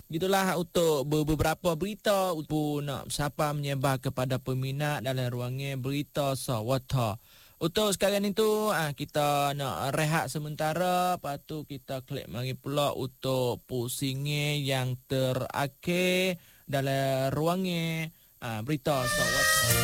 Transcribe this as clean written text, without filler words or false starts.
Gitulah untuk beberapa berita untuk nak siapa menyebar kepada peminat dalam ruangnya berita Sawata. Untuk sekarang itu kita nak rehat sementara, lepas tu kita klik mari pula untuk pusingnya yang terakhir dalam ruangnya berita Sawata.